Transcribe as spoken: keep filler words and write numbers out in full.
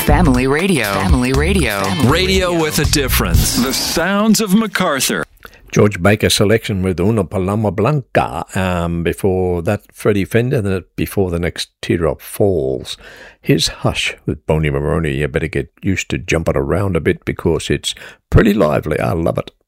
Family Radio. Family Radio. Family Radio, Radio with a difference. The sounds of MacArthur. George Baker selection with Una Paloma Blanca. Um, before that, Freddie Fender. Then before the next, Teardrop Falls. Here's Hush with Boney Maroney. You better get used to jumping around a bit because it's pretty lively. I love it.